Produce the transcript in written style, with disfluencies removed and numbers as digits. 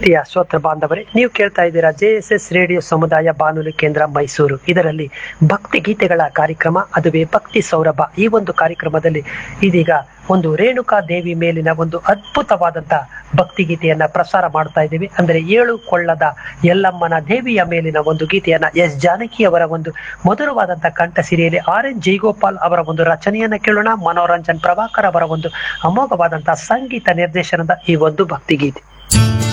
ಪ್ರೀತಿಯ ಶ್ರೋತೃ ಬಾಂಧವರೇ, ನೀವು ಕೇಳ್ತಾ ಇದ್ದೀರಾ JSS ರೇಡಿಯೋ ಸಮುದಾಯ ಬಾನುಲಿ ಕೇಂದ್ರ ಮೈಸೂರು. ಇದರಲ್ಲಿ ಭಕ್ತಿ ಗೀತೆಗಳ ಕಾರ್ಯಕ್ರಮ, ಅದುವೇ ಭಕ್ತಿ ಸೌರಭ. ಈ ಒಂದು ಕಾರ್ಯಕ್ರಮದಲ್ಲಿ ಇದೀಗ ಒಂದು ರೇಣುಕಾ ದೇವಿ ಮೇಲಿನ ಒಂದು ಅದ್ಭುತವಾದಂತಹ ಭಕ್ತಿ ಗೀತೆಯನ್ನ ಪ್ರಸಾರ ಮಾಡ್ತಾ ಇದ್ದೀವಿ. ಅಂದರೆ 7 ಕೊಳ್ಳದ ಯಲ್ಲಮ್ಮನ ದೇವಿಯ ಮೇಲಿನ ಒಂದು ಗೀತೆಯನ್ನ ಎಸ್ ಜಾನಕಿ ಅವರ ಒಂದು ಮಧುರವಾದಂತಹ ಕಂಠ ಸಿರಿಯಲ್ಲಿ RN ಜೈಗೋಪಾಲ್ ಅವರ ಒಂದು ರಚನೆಯನ್ನ ಕೇಳೋಣ. ಮನೋರಂಜನ್ ಪ್ರಭಾಕರ್ ಅವರ ಒಂದು ಅಮೋಘವಾದಂತಹ ಸಂಗೀತ ನಿರ್ದೇಶನದ ಈ ಒಂದು ಭಕ್ತಿ ಗೀತೆ.